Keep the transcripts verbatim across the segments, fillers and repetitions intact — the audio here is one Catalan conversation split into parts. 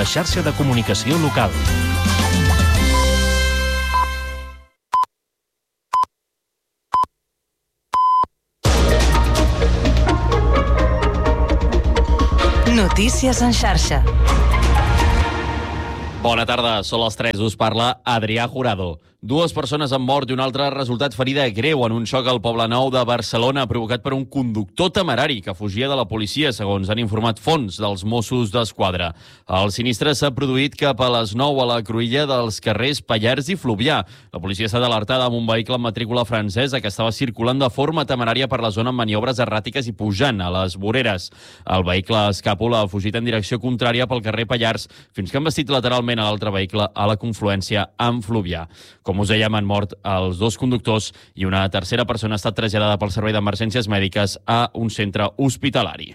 la xarxa de comunicació local. Notícies en xarxa. Bona tarda, són les tres. Us parla Adrià Jurado. Dues persones han mort i un altre ha resultat ferida greu en un xoc al Poblenou de Barcelona provocat per un conductor temerari que fugia de la policia, segons han informat fonts dels Mossos d'Esquadra. El sinistre s'ha produït cap a les nou a la cruïlla dels carrers Pallars i Fluvià. La policia ha estat alertada amb un vehicle amb matrícula francesa que estava circulant de forma temerària per la zona amb maniobres erràtiques i pujant a les voreres. El vehicle escàpula ha fugit en direcció contrària pel carrer Pallars fins que han vestit lateralment a l'altre vehicle a la confluència amb Fluvià. Com us dèiem, han mort els dos conductors i una tercera persona ha estat traslladada pel Servei d'Emergències Mèdiques a un centre hospitalari.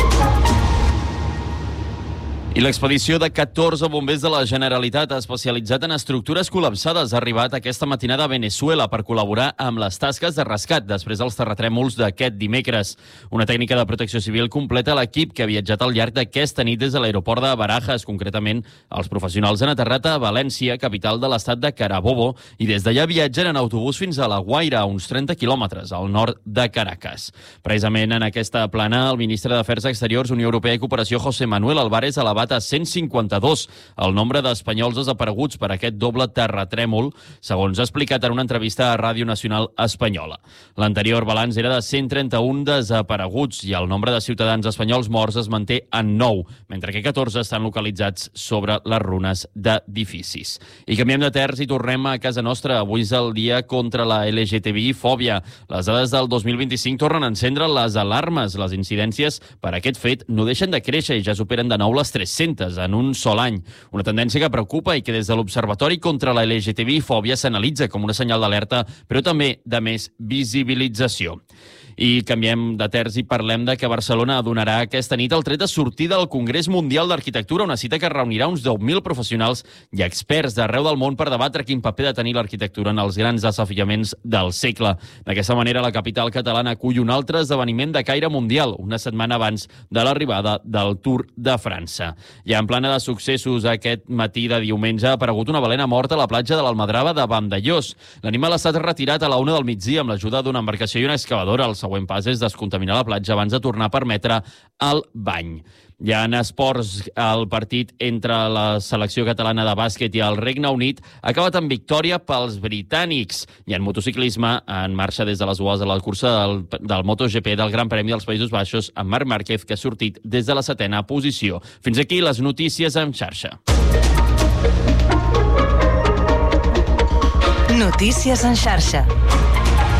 I l'expedició de catorze bombers de la Generalitat especialitzat en estructures col·lapsades ha arribat aquesta matinada a Veneçuela per col·laborar amb les tasques de rescat després dels terratrèmols d'aquest dimecres. Una tècnica de protecció civil completa l'equip que ha viatjat al llarg d'aquesta nit des de l'aeroport de Barajas. Concretament, els professionals han aterrat a València, capital de l'estat de Carabobo, i des d'allà viatgen en autobús fins a La Guaira, a uns trenta quilòmetres al nord de Caracas. Precisament en aquesta plana, el ministre d'Afers Exteriors, Unió Europea i Cooperació, José Manuel Álvarez, ha elevat a cent cinquanta-dos el nombre d'espanyols desapareguts per aquest doble terratrèmol, segons ha explicat en una entrevista a Ràdio Nacional Espanyola. L'anterior balanç era de cent trenta-un desapareguts i el nombre de ciutadans espanyols morts es manté en nou, mentre que catorze estan localitzats sobre les runes d'edificis. I canviem de terç i tornem a casa nostra. Avui és el dia contra la L G T B I-fòbia. Les dades del dos mil vint-i-cinc tornen a encendre les alarmes. Les incidències per aquest fet no deixen de créixer i ja superen de nou les tres centes en un sol any. Una tendència que preocupa i que des de l'Observatori contra la L G T B I-fòbia s'analitza com una senyal d'alerta, però també de més visibilització. I canviem de terç i parlem de que Barcelona donarà aquesta nit el tret de sortida al Congrés Mundial d'Arquitectura, una cita que reunirà uns deu mil professionals i experts d'arreu del món per debatre quin paper ha de tenir l'arquitectura en els grans desafiaments del segle. D'aquesta manera, la capital catalana acull un altre esdeveniment de caire mundial, una setmana abans de l'arribada del Tour de França. I en plana de successos, aquest matí de diumenge ha aparegut una balena morta a la platja de l'Almadrava de Vandellós. L'animal ha estat retirat a la una del migdia amb l'ajuda d'una embarcació i una excavadora. El següent pas és descontaminar la platja abans de tornar a permetre el bany. Ja en esports, el partit entre la selecció catalana de bàsquet i el Regne Unit ha acabat amb victòria pels britànics. I en motociclisme, en marxa des de les dues de la cursa del, del MotoGP del Gran Premi dels Països Baixos, amb Marc Márquez, que ha sortit des de la setena posició. Fins aquí les notícies en xarxa. Notícies en xarxa.